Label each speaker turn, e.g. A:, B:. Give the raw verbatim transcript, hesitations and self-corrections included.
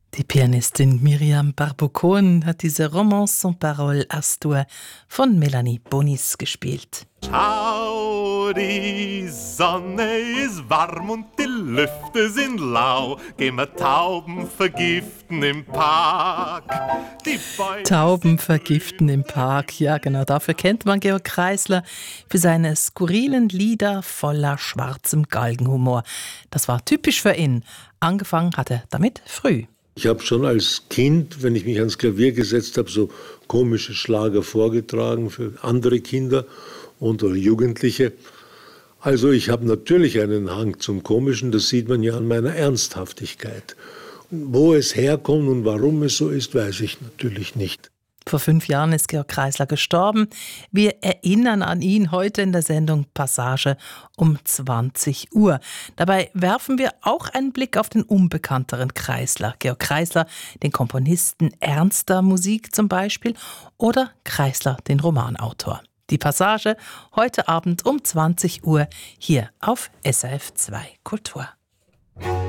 A: Die Pianistin Miriam Barbocon hat diese Romance sans parole Astur von Melanie Bonis gespielt.
B: Schau, die Sonne ist warm und die Lüfte sind lau. Gehen wir Tauben vergiften im Park. Die Bäume
A: Tauben vergiften im Park, ja genau, dafür kennt man Georg Kreisler, für seine skurrilen Lieder voller schwarzem Galgenhumor. Das war typisch für ihn. Angefangen hat er damit früh.
C: Ich habe schon als Kind, wenn ich mich ans Klavier gesetzt habe, so komische Schlager vorgetragen für andere Kinder und oder Jugendliche. Also ich habe natürlich einen Hang zum Komischen, das sieht man ja an meiner Ernsthaftigkeit. Wo es herkommt und warum es so ist, weiß ich natürlich nicht.
A: Vor fünf Jahren ist Georg Kreisler gestorben. Wir erinnern an ihn heute in der Sendung Passage um zwanzig Uhr. Dabei werfen wir auch einen Blick auf den unbekannteren Kreisler. Georg Kreisler, den Komponisten ernster Musik zum Beispiel, oder Kreisler, den Romanautor. Die Passage heute Abend um zwanzig Uhr hier auf S R F zwei Kultur.